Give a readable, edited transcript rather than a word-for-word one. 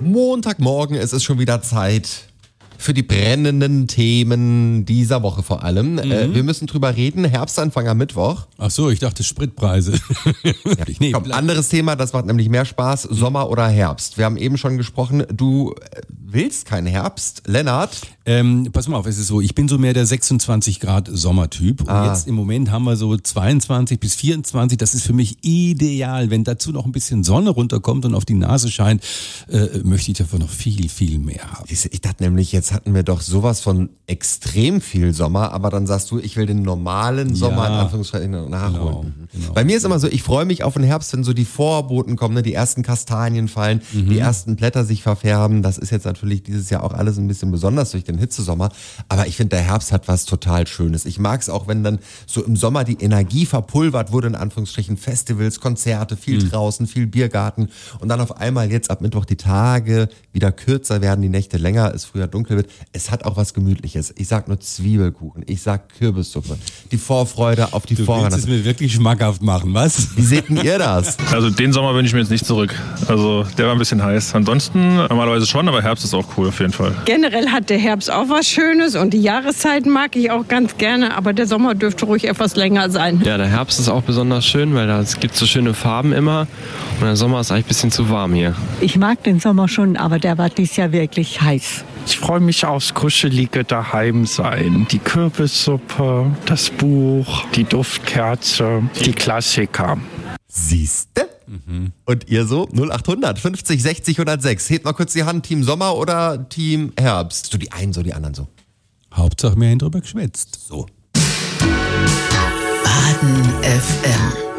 Montagmorgen, es ist schon wieder Zeit für die brennenden Themen dieser Woche vor allem. Wir müssen drüber reden, Herbstanfang am Mittwoch. Ach so, ich dachte Spritpreise. Komm, anderes Thema, das macht nämlich mehr Spaß, Sommer oder Herbst. Wir haben eben schon gesprochen, du willst keinen Herbst. Lennart? Pass mal auf, es ist so, ich bin so mehr der 26 Grad Sommertyp und jetzt im Moment haben wir so 22 bis 24, das ist für mich ideal. Wenn dazu noch ein bisschen Sonne runterkommt und auf die Nase scheint, möchte ich davon noch viel, viel mehr haben. Ich dachte nämlich, jetzt hatten wir doch sowas von extrem viel Sommer, aber dann sagst du, ich will den normalen Sommer in Anführungszeichen nachholen. Genau. Bei mir ist immer so, ich freue mich auf den Herbst, wenn so die Vorboten kommen, ne? Die ersten Kastanien fallen, die ersten Blätter sich verfärben. Das ist jetzt natürlich dieses Jahr auch alles ein bisschen besonders durch den Hitzesommer, aber ich finde, der Herbst hat was total Schönes. Ich mag es auch, wenn dann so im Sommer die Energie verpulvert wurde, in Anführungsstrichen, Festivals, Konzerte, viel draußen, viel Biergarten und dann auf einmal jetzt ab Mittwoch die Tage wieder kürzer werden, die Nächte länger, es früher dunkel wird. Es hat auch was Gemütliches. Ich sag nur Zwiebelkuchen, ich sag Kürbissuppe, die Vorfreude auf die Vorweihnachtszeit. Du willst es mir wirklich schmackhaft machen, was? Wie seht denn ihr das? Also den Sommer wünsche ich mir jetzt nicht zurück. Also der war ein bisschen heiß. Ansonsten normalerweise schon, aber Herbst ist auch cool auf jeden Fall. Generell hat der Herbst auch was Schönes und die Jahreszeiten mag ich auch ganz gerne, aber der Sommer dürfte ruhig etwas länger sein. Ja, der Herbst ist auch besonders schön, weil es gibt so schöne Farben immer und der Sommer ist eigentlich ein bisschen zu warm hier. Ich mag den Sommer schon, aber der war dieses Jahr wirklich heiß. Ich freue mich aufs kuschelige Daheimsein. Die Kürbissuppe, das Buch, die Duftkerze, die Klassiker. Siehste? Und ihr so? 0800 50 60 106. Hebt mal kurz die Hand, Team Sommer oder Team Herbst? So die einen, so die anderen so. Hauptsache, wir haben drüber geschwätzt. So. Baden FM